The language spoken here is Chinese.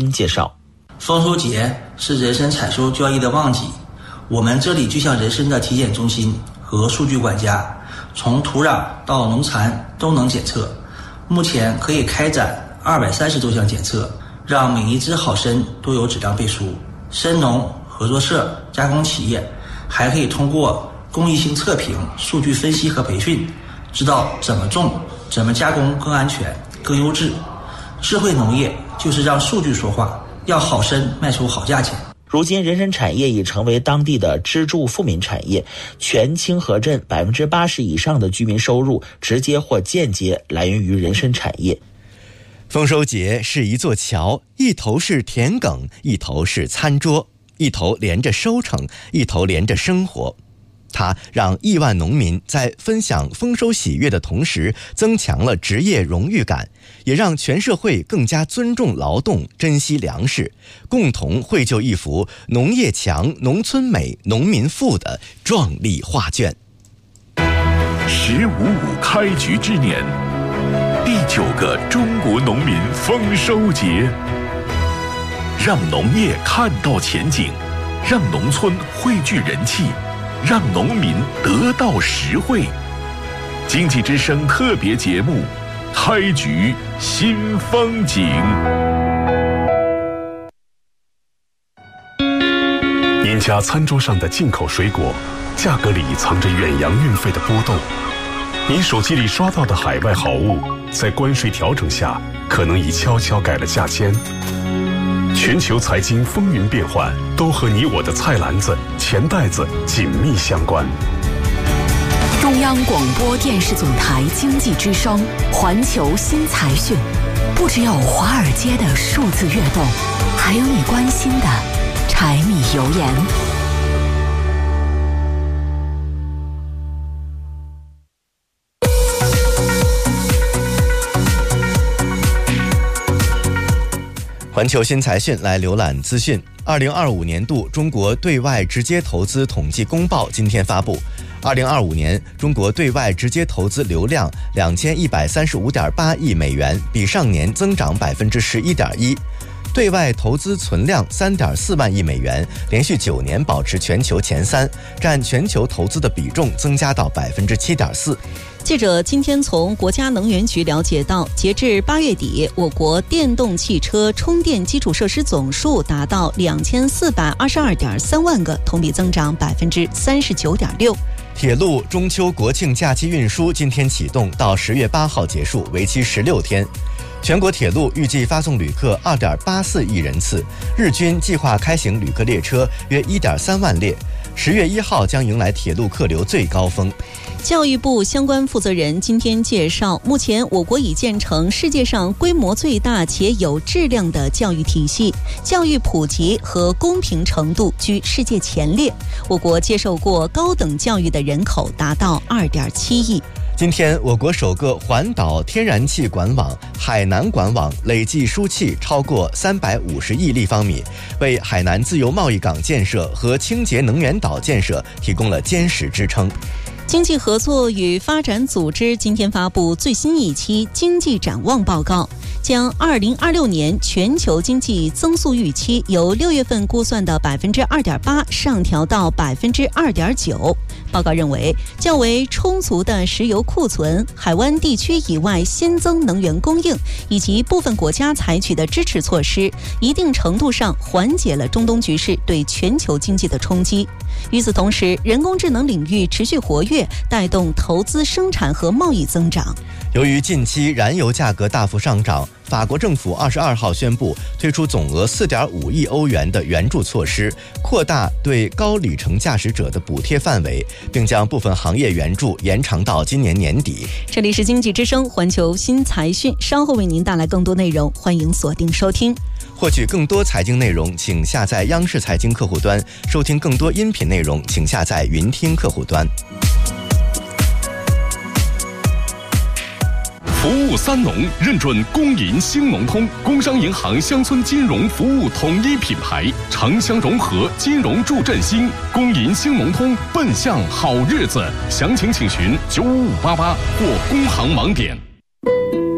斌介绍。 丰收节是人参采收交易的旺季，我们这里就像人参的体检中心和数据管家，从土壤到农残都能检测。目前可以开展230多项检测，让每一只好参都有质量背书。参农合作社、加工企业还可以通过公益性测评、数据分析和培训，知道怎么种、怎么加工更安全、更优质。智慧农业就是让数据说话，要好参卖出好价钱。 如今人参产业已成为当地的支柱富民产业，全清河镇80%以上的居民收入直接或间接来源于人参产业。 丰收节是一座桥，一头是田埂，一头是餐桌，一头连着收成，一头连着生活。它让亿万农民在分享丰收喜悦的同时，增强了职业荣誉感，也让全社会更加尊重劳动、珍惜粮食，共同绘就一幅农业强、农村美、农民富的壮丽画卷。 10.55开局之年，第9个中国农民丰收节，让农业看到前景，让农村汇聚人气，让农民得到实惠。经济之声特别节目，开局新风景。您家餐桌上的进口水果，价格里藏着远洋运费的波动。您手机里刷到的海外好物，在关税调整下，可能已悄悄改了价签。全球财经风云变幻，都和你我的菜篮子、钱袋子紧密相关。 中央广播电视总台经济之声，环球新财讯，不只有华尔街的数字跃动，还有你关心的柴米油盐。 环球新财讯来浏览资讯。2025年度中国对外直接投资统计公报今天发布。2025年中国对外直接投资流量2135.8亿美元，比上年增长11.1%。对外投资存量3.4万亿美元，连续9年保持全球前3，占全球投资的比重增加到7.4%。 记者今天从国家能源局了解到，截至8月底，我国电动汽车充电基础设施总数达到2422.3万个，同比增长39.6%。 铁路中秋国庆假期运输今天启动，到10月8号结束，为期16天。全国铁路预计发送旅客2.84亿人次，日均计划开行旅客列车约1.3万列。10月1号将迎来铁路客流最高峰。 教育部相关负责人今天介绍，目前我国已建成世界上规模最大且有质量的教育体系，教育普及和公平程度居世界前列。我国接受过高等教育的人口达到2.7亿。 今天，我国首个环岛天然气管网海南管网累计输气超过350亿立方米，为海南自由贸易港建设和清洁能源岛建设提供了坚实支撑。 经济合作与发展组织今天发布最新一期经济展望报告，将2026年全球经济增速预期由6月份估算的2.8%上调到2.9%。报告认为，较为充足的石油库存、海湾地区以外新增能源供应以及部分国家采取的支持措施，一定程度上缓解了中东局势对全球经济的冲击。与此同时，人工智能领域持续活跃，带动投资、生产和贸易增长。 由于近期燃油价格大幅上涨，法国政府22号宣布推出总额4.5亿欧元的援助措施，扩大对高里程驾驶者的补贴范围，并将部分行业援助延长到今年年底。 这里是经济之声环球新财讯，稍后为您带来更多内容，欢迎锁定收听。 获取更多财经内容，请下载央视财经客户端；收听更多音频内容，请下载云听客户端。 服务三农认准工银兴农通，工商银行乡村金融服务统一品牌，城乡融合，金融助振兴。工银兴农通，奔向好日子。详情请询95588或工行网点。